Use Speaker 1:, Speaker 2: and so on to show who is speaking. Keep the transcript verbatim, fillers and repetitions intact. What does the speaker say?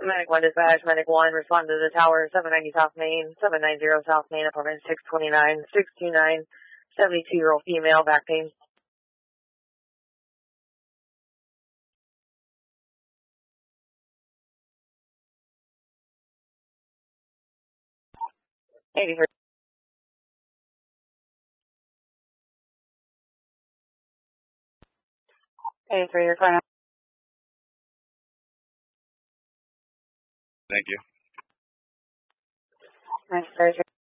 Speaker 1: Medic one dispatch, Medic one, respond to the tower, seven ninety South Main, seven ninety South Main, apartment six twenty-nine, six two nine, seventy-two-year-old female, back pain. eighty-three. eighty-three, you're fine.
Speaker 2: Thank you.
Speaker 1: Nice,